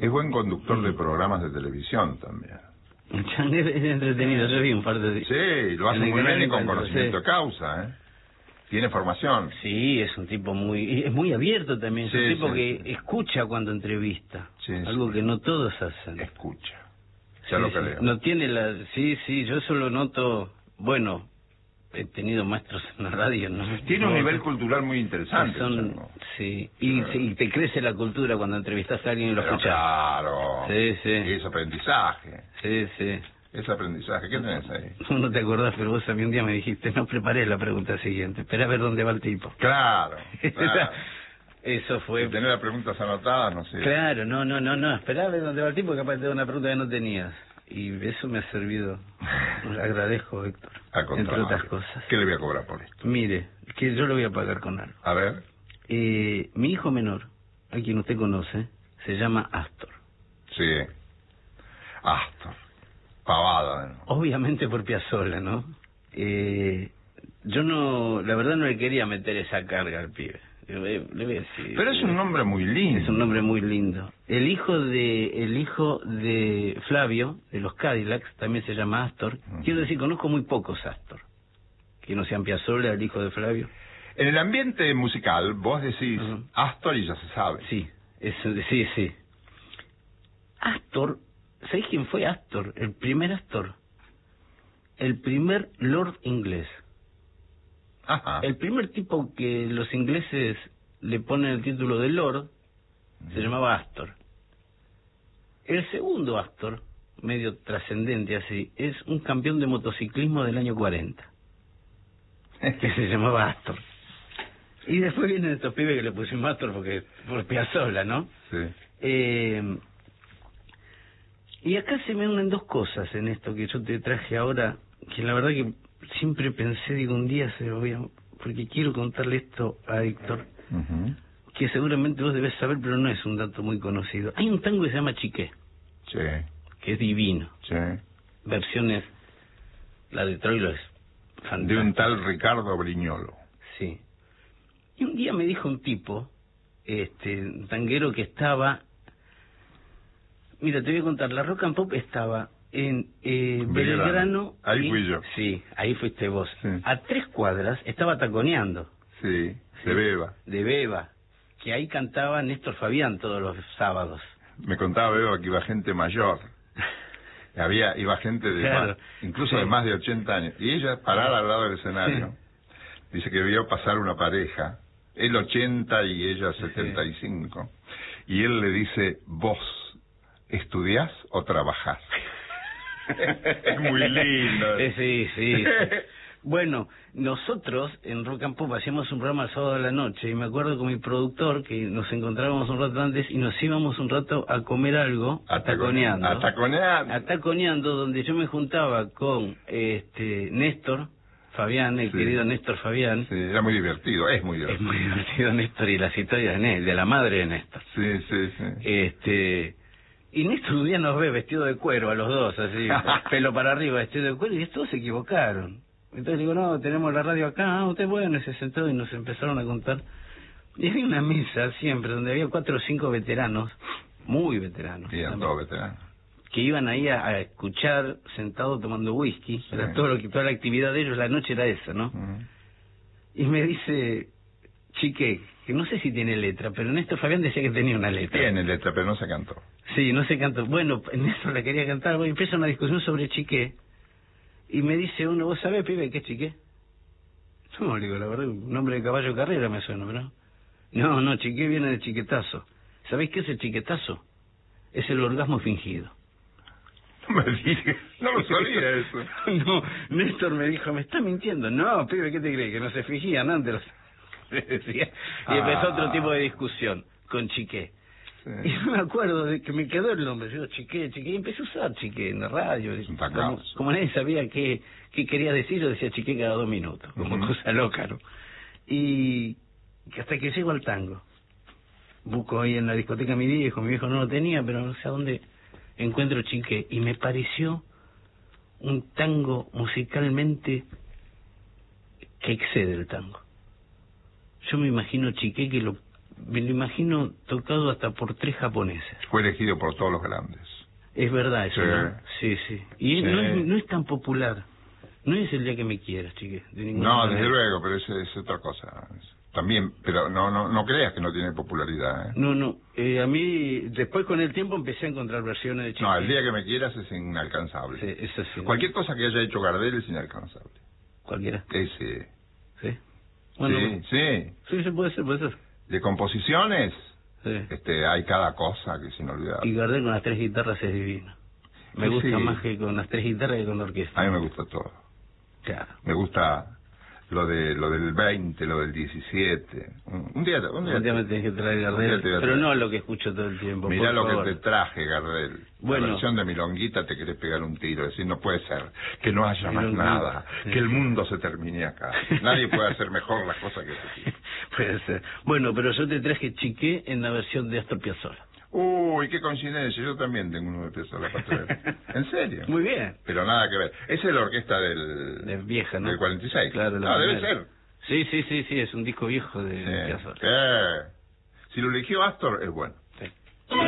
Es buen conductor de programas de televisión también. Es entretenido, yo vi un par de... Sí, lo hace muy bien y con conocimiento de causa, ¿eh? Tiene formación. Sí, es un tipo es muy abierto también, es un tipo que escucha cuando entrevista, algo que no todos hacen. Escucha, ya lo creo. No tiene Sí, yo eso lo noto, bueno, he tenido maestros en la radio, ¿no? Tiene un nivel cultural muy interesante. Sí, y te crece la cultura cuando entrevistas a alguien y lo escuchas. Claro. Sí. Es aprendizaje. Sí. Es aprendizaje. ¿Qué tenés ahí? No te acordás, pero vos a mí un día me dijiste, no preparé la pregunta siguiente, espera a ver dónde va el tipo. Claro. Eso fue... Tener las preguntas anotadas, no sé. Claro, no, esperá a ver dónde va el tipo, capaz te da una pregunta que no tenías. Y eso me ha servido. Le agradezco, Héctor. Entre otras cosas. ¿Qué le voy a cobrar por esto? Mire, que yo lo voy a pagar con algo. A ver. Mi hijo menor, a quien usted conoce, se llama Astor. Sí. Astor. Pavada, ¿no? Obviamente por Piazzolla, ¿no? Yo la verdad no le quería meter esa carga al pibe. Le voy a decir, pero es un nombre muy lindo. Es un nombre muy lindo. El hijo de Flavio, de los Cadillacs, también se llama Astor. Quiero decir, conozco muy pocos Astor. Que no sean Piazzolla, el hijo de Flavio. En el ambiente musical, vos decís Astor y ya se sabe. Sí. Astor, ¿sabés quién fue Astor? El primer Astor. El primer Lord inglés. Ajá. El primer tipo que los ingleses le ponen el título de Lord se llamaba Astor. El segundo Astor, medio trascendente así, es un campeón de motociclismo del año 40, que se llamaba Astor. Y después vienen estos pibes que le pusimos Astor por Piazzolla, ¿no? Sí. Y acá se me unen dos cosas en esto que yo te traje ahora, que la verdad que siempre pensé, digo, un día se lo voy a... porque quiero contarle esto a Héctor, que seguramente vos debés saber, pero no es un dato muy conocido. Hay un tango que se llama Chiqué. Sí. Que es divino. Sí. Versiones, la de Troilo es fantástica. De un tal Ricardo Brignolo. Sí. Y un día me dijo un tipo, un tanguero que estaba... Mira, te voy a contar, la Rock and Pop estaba en Belgrano. Ahí fui yo. Sí, ahí fuiste vos. Sí. A 3 cuadras estaba taconeando. Sí, de Beba. De Beba, que ahí cantaba Néstor Fabián todos los sábados. Me contaba Beba que iba gente mayor. Iba gente de incluso de más de 80 años. Y ella parada al lado del escenario. Dice que vio pasar una pareja, él 80 y ella 75. Y él le dice, vos, ¿estudiás o trabajás? Es muy lindo. Sí. Bueno, nosotros en Rock and Pop hacíamos un programa el sábado de la noche y me acuerdo con mi productor que nos encontrábamos un rato antes y nos íbamos un rato a comer algo taconeando, donde yo me juntaba con Néstor Fabián, el querido Néstor Fabián. Sí, era muy divertido, es muy divertido. Es muy divertido Néstor y las historias de la madre de Néstor. Sí. Y Néstor un día nos ve vestido de cuero a los dos, así, pelo para arriba, vestido de cuero, y todos se equivocaron. Entonces digo, no, tenemos la radio acá, usted bueno, y se sentó y nos empezaron a contar. Y había una mesa siempre donde había 4 o 5 veteranos, muy veteranos. Sí, todos veteranos. Que iban ahí a escuchar sentados tomando whisky, era toda la actividad de ellos, la noche era esa, ¿no? Y me dice, Chiqué, que no sé si tiene letra, pero Néstor Fabián decía que tenía una letra. Tiene letra, pero no se cantó. Sí, no se cantó. Bueno, Néstor la quería cantar, bueno, empieza una discusión sobre Chiqué, y me dice uno, ¿vos sabés, pibe, qué es Chiqué? No, le digo, la verdad, un nombre de caballo de carrera me suena, ¿verdad? No, Chiqué viene de chiquetazo. ¿Sabéis qué es el chiquetazo? Es el orgasmo fingido. No me digas, no lo sabía eso. No, Néstor me dijo, me está mintiendo. No, pibe, ¿qué te crees? Que no se fingían antes. Y empezó otro tipo de discusión con Chiqué. Y me acuerdo de que me quedó el nombre. Yo, Chiqué, y empecé a usar Chiqué en la radio. Como nadie sabía qué quería decir, yo decía Chiqué cada 2 minutos, como cosa loca, ¿no? Y hasta que llego al tango. Busco ahí en la discoteca mi viejo no lo tenía, pero no sé a dónde encuentro Chiqué. Y me pareció un tango musicalmente que excede el tango. Yo me imagino Chiqué que lo me lo imagino tocado hasta por 3 japoneses. Fue elegido por todos los grandes. Es verdad eso, Sí. ¿no? Sí, sí. Y Sí. no es tan popular. No es el día que me quieras, chique. De ninguna No, manera. desde luego, pero es otra cosa. También, pero no creas que no tiene popularidad. No. A mí, después con el tiempo empecé a encontrar versiones de Chique. No, el día que me quieras es inalcanzable. Sí, eso sí. Cualquier cosa que haya hecho Gardel es inalcanzable. Cualquiera. Ese. Sí. Bueno, Sí. sí, puede ser. De composiciones, Sí. hay cada cosa que es inolvidable. Y Gardel con las 3 guitarras es divino. Me gusta Sí. más que con las 3 guitarras que con la orquesta. A mí me gusta todo. Claro. Me gusta lo del 20, lo del 17. Un día Un día me tenés que traer un día Gardel, te voy a pero traer. no lo que escucho todo el tiempo. Mirá por lo favor. que te traje, Gardel. Bueno. La versión de Milonguita te querés pegar un tiro. Decir, no puede ser que no haya más Milonguita. nada. Sí. Que el mundo se termine acá. Nadie puede hacer mejor las cosas que ese tipo. Puede ser. Bueno, pero yo te traje Chiqué en la versión de Astor Piazzolla. Uy, qué coincidencia. Yo también tengo uno de Piazzolla para traer. ¿En serio? Muy bien. Pero nada que ver. Esa es la orquesta De vieja, ¿no? del 46. Claro, la Debe primera. ser. Sí, es un disco viejo de Piazzolla. Si lo eligió Astor, es bueno.